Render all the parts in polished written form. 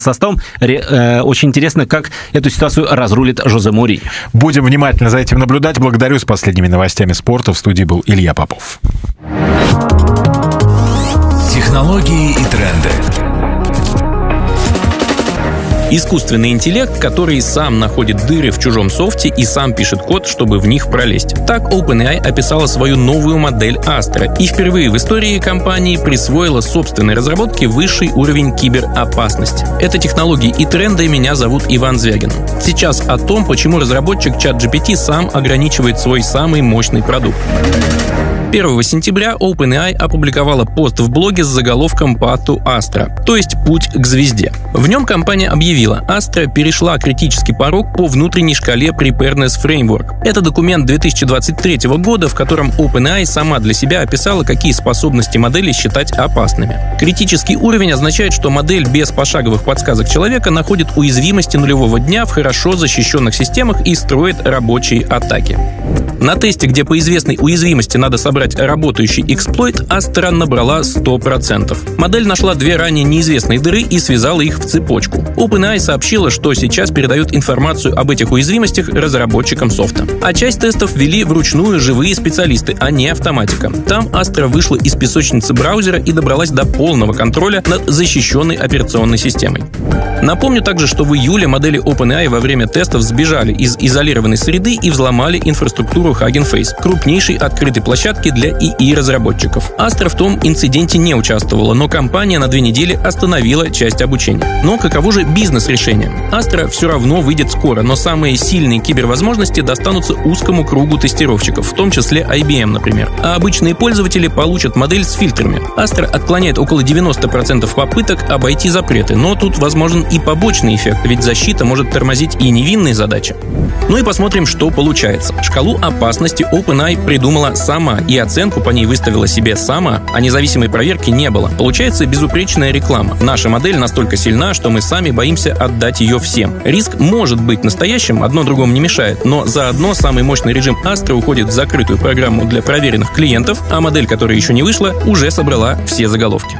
составом. Очень интересно, как эту ситуацию разрулит Жозе Моуриньо. Будем внимательно за этим наблюдать. Благодарю. С последними новостями спорта в студии был Илья Попов. Технологии и тренды. Искусственный интеллект, который сам находит дыры в чужом софте и сам пишет код, чтобы в них пролезть. Так OpenAI описала свою новую модель Astra и впервые в истории компании присвоила собственной разработке высший уровень киберопасности. Это технологии и тренды. Меня зовут Иван Звягин. Сейчас о том, почему разработчик ChatGPT сам ограничивает свой самый мощный продукт. 1 сентября OpenAI опубликовала пост в блоге с заголовком «Path to Astra», то есть «Путь к звезде». В нем компания объявила, Astra перешла критический порог по внутренней шкале Preparedness Framework. Это документ 2023 года, в котором OpenAI сама для себя описала, какие способности модели считать опасными. Критический уровень означает, что модель без пошаговых подсказок человека находит уязвимости нулевого дня в хорошо защищенных системах и строит рабочие атаки. На тесте, где по известной уязвимости надо собрать работающий эксплойт, Astra набрала 100%. Модель нашла две ранее неизвестные дыры и связала их в цепочку. OpenAI сообщила, что сейчас передает информацию об этих уязвимостях разработчикам софта. А часть тестов вели вручную живые специалисты, а не автоматика. Там Astra вышла из песочницы браузера и добралась до полного контроля над защищенной операционной системой. Напомню также, что в июле модели OpenAI во время тестов сбежали из изолированной среды и взломали инфраструктуру Hugging Face, крупнейшей открытой площадки для ИИ-разработчиков. Astra в том инциденте не участвовала, но компания на 2 недели остановила часть обучения. Но каково же бизнес-решение? Astra все равно выйдет скоро, но самые сильные кибервозможности достанутся узкому кругу тестировщиков, в том числе IBM, например. А обычные пользователи получат модель с фильтрами. Astra отклоняет около 90% попыток обойти запреты, но тут возможен и побочный эффект, ведь защита может тормозить и невинные задачи. Ну и посмотрим, что получается. Шкалу опасности OpenAI придумала сама, и оценку по ней выставила себе сама, а независимой проверки не было. Получается безупречная реклама. Наша модель настолько сильна, что мы сами боимся отдать ее всем. Риск может быть настоящим, одно другому не мешает, но заодно самый мощный режим Astra уходит в закрытую программу для проверенных клиентов, а модель, которая еще не вышла, уже собрала все заголовки.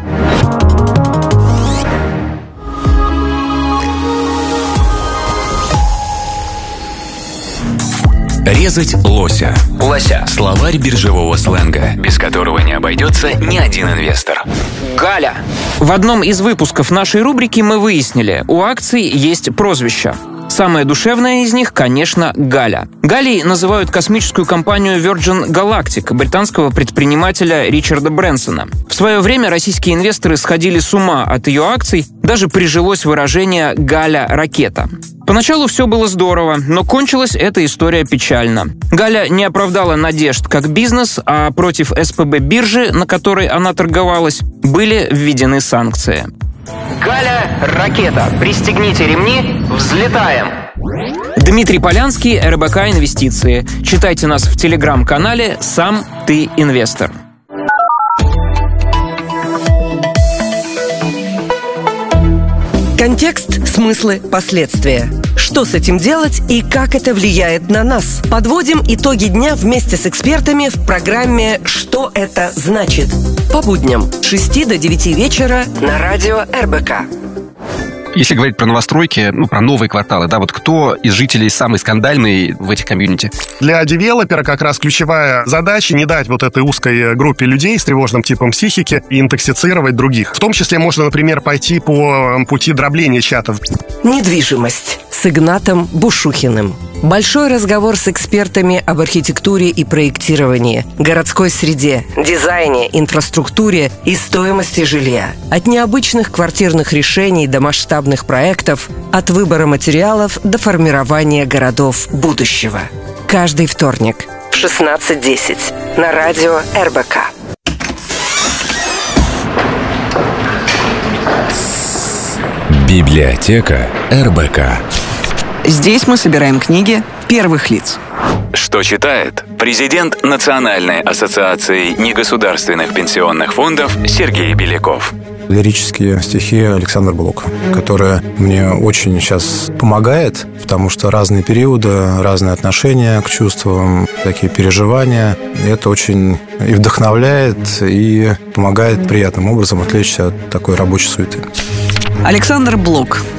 Резать лося. Словарь биржевого сленга, без которого не обойдется ни один инвестор. Галя. В одном из выпусков нашей рубрики мы выяснили, у акций есть прозвища. Самое душевное из них, конечно, Галя. Галей называют космическую компанию Virgin Galactic британского предпринимателя Ричарда Брэнсона. В свое время российские инвесторы сходили с ума от ее акций, даже прижилось выражение «Галя-ракета». Поначалу все было здорово, но кончилась эта история печально. Галя не оправдала надежд как бизнес, а против СПБ биржи, на которой она торговалась, были введены санкции. Галя-ракета. Пристегните ремни, взлетаем. Дмитрий Полянский, РБК Инвестиции. Читайте нас в телеграм-канале «Сам ты инвестор». Контекст, смыслы, последствия. Что с этим делать и как это влияет на нас? Подводим итоги дня вместе с экспертами в программе «Что это значит?» По будням с 6 до 9 вечера на радио РБК. Если говорить про новостройки, про новые кварталы, вот кто из жителей самый скандальный в этих комьюнити? Для девелопера как раз ключевая задача не дать вот этой узкой группе людей с тревожным типом психики интоксицировать других. В том числе можно, например, пойти по пути дробления чатов. Недвижимость с Игнатом Бушухиным. Большой разговор с экспертами об архитектуре и проектировании, городской среде, дизайне, инфраструктуре и стоимости жилья. От необычных квартирных решений до масштабных проектов, от выбора материалов до формирования городов будущего. Каждый вторник в 16:10 на радио РБК. Библиотека РБК. Здесь мы собираем книги первых лиц. Что читает президент Национальной ассоциации негосударственных пенсионных фондов Сергей Беляков. Лирические стихи Александра Блока, которая мне очень сейчас помогает, потому что разные периоды, разные отношения к чувствам, такие переживания. И это очень и вдохновляет, и помогает приятным образом отвлечься от такой рабочей суеты. Александр Блок.